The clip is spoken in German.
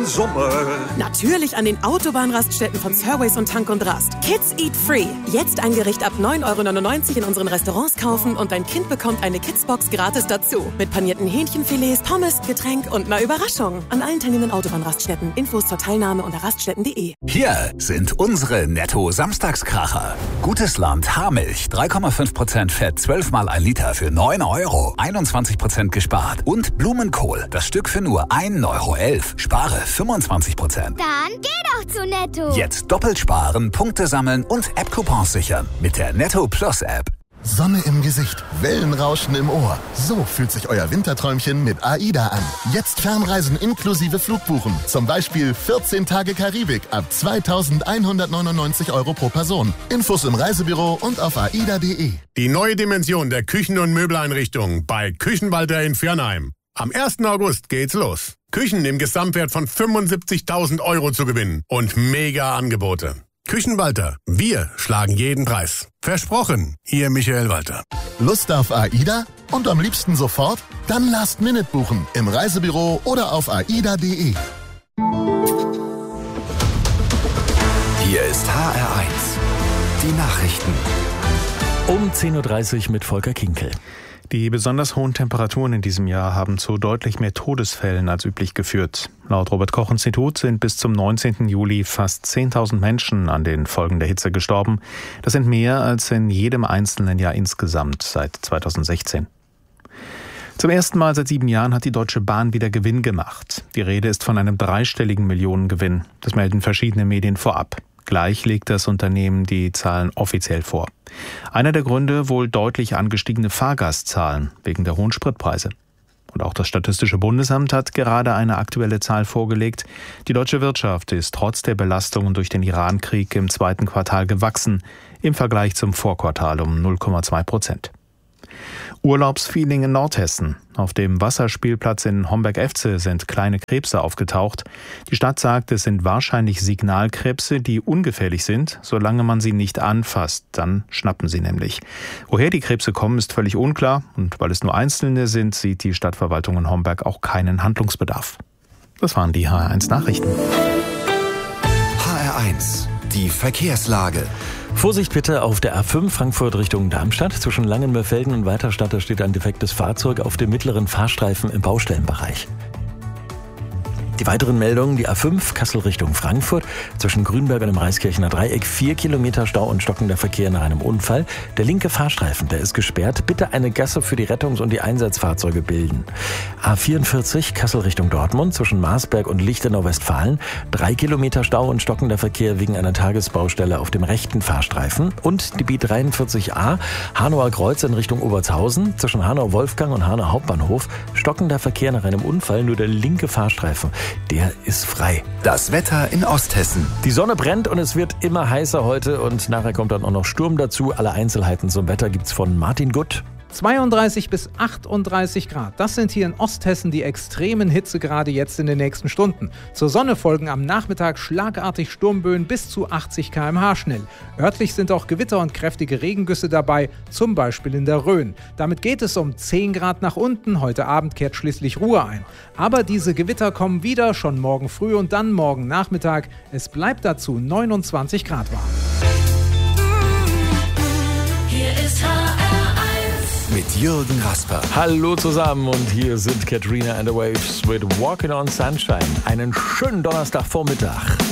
Sommer? Natürlich an den Autobahnraststätten von Surways und Tank und Rast. Kids Eat Free. Jetzt ein Gericht ab 9,99 € in unseren Restaurants kaufen und dein Kind bekommt eine Kidsbox gratis dazu. Mit panierten Hähnchenfilets, Pommes, Getränk und einer Überraschung. An allen teilnehmenden Autobahnraststätten. Infos zur Teilnahme unter raststätten.de. Hier sind unsere Netto-Samstagskracher. Gutes Land Haarmilch, 3,5% Fett, 12 mal 1 Liter für 9 €, 21% gespart. Und Blumenkohl, das Stück für nur 1,11 €. Spare 25%. Dann geh doch zu Netto. Jetzt doppelt sparen, Punkte sammeln und App-Coupons sichern mit der Netto Plus App. Sonne im Gesicht, Wellenrauschen im Ohr. So fühlt sich euer Winterträumchen mit AIDA an. Jetzt Fernreisen inklusive Flugbuchen. Zum Beispiel 14 Tage Karibik ab 2.199 € pro Person. Infos im Reisebüro und auf aida.de. Die neue Dimension der Küchen- und Möbeleinrichtung bei Küchenwalter in Viernheim. Am 1. August geht's los. Küchen im Gesamtwert von 75.000 € zu gewinnen und mega Angebote. Küchenwalter, wir schlagen jeden Preis. Versprochen, Ihr Michael Walter. Lust auf AIDA? Und am liebsten sofort? Dann Last Minute buchen im Reisebüro oder auf aida.de. Hier ist HR1. Die Nachrichten. Um 10.30 Uhr mit Volker Kinkel. Die besonders hohen Temperaturen in diesem Jahr haben zu deutlich mehr Todesfällen als üblich geführt. Laut Robert-Koch-Institut sind bis zum 19. Juli fast 10.000 Menschen an den Folgen der Hitze gestorben. Das sind mehr als in jedem einzelnen Jahr insgesamt seit 2016. Zum ersten Mal seit 7 Jahren hat die Deutsche Bahn wieder Gewinn gemacht. Die Rede ist von einem dreistelligen Millionengewinn. Das melden verschiedene Medien vorab. Gleich legt das Unternehmen die Zahlen offiziell vor. Einer der Gründe wohl deutlich angestiegene Fahrgastzahlen wegen der hohen Spritpreise. Und auch das Statistische Bundesamt hat gerade eine aktuelle Zahl vorgelegt. Die deutsche Wirtschaft ist trotz der Belastungen durch den Iran-Krieg im 2. Quartal gewachsen, im Vergleich zum Vorquartal um 0,2%. Urlaubsfeeling in Nordhessen. Auf dem Wasserspielplatz in Homberg-Efze sind kleine Krebse aufgetaucht. Die Stadt sagt, es sind wahrscheinlich Signalkrebse, die ungefährlich sind, solange man sie nicht anfasst. Dann schnappen sie nämlich. Woher die Krebse kommen, ist völlig unklar. Und weil es nur einzelne sind, sieht die Stadtverwaltung in Homberg auch keinen Handlungsbedarf. Das waren die HR1 Nachrichten. HR1. Die Verkehrslage. Vorsicht bitte auf der A5 Frankfurt Richtung Darmstadt. Zwischen Langenmörfelden und Weiterstadt steht ein defektes Fahrzeug auf dem mittleren Fahrstreifen im Baustellenbereich. Die weiteren Meldungen, die A5 Kassel Richtung Frankfurt, zwischen Grünberg und dem Reiskirchener Dreieck 4 Kilometer Stau und stockender Verkehr nach einem Unfall. Der linke Fahrstreifen, der ist gesperrt. Bitte eine Gasse für die Rettungs- und die Einsatzfahrzeuge bilden. A44 Kassel Richtung Dortmund, zwischen Marsberg und Lichtenau-Westfalen 3 Kilometer Stau und stockender Verkehr wegen einer Tagesbaustelle auf dem rechten Fahrstreifen. Und die B43a Hanauer Kreuz in Richtung Obertshausen, zwischen Hanau-Wolfgang und Hanau Hauptbahnhof stockender Verkehr nach einem Unfall, nur der linke Fahrstreifen. Der ist frei. Das Wetter in Osthessen. Die Sonne brennt und es wird immer heißer heute und nachher kommt dann auch noch Sturm dazu. Alle Einzelheiten zum Wetter gibt's von Martin Gutt. 32 bis 38 Grad. Das sind hier in Osthessen die extremen Hitzegrade jetzt in den nächsten Stunden. Zur Sonne folgen am Nachmittag schlagartig Sturmböen bis zu 80 km/h schnell. Örtlich sind auch Gewitter und kräftige Regengüsse dabei, zum Beispiel in der Rhön. Damit geht es um 10 Grad nach unten. Heute Abend kehrt schließlich Ruhe ein. Aber diese Gewitter kommen wieder, schon morgen früh und dann morgen Nachmittag. Es bleibt dazu 29 Grad warm. Hier ist mit Jürgen Rasper. Hallo zusammen und hier sind Katrina and the Waves with Walking on Sunshine. Einen schönen Donnerstagvormittag.